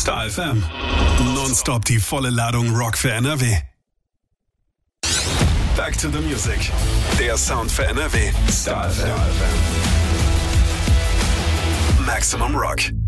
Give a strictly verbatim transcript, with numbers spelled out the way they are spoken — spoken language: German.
Star F M. Nonstop die volle Ladung Rock für N R W. Back to the Music. Der Sound für N R W. Star F M. Maximum Rock.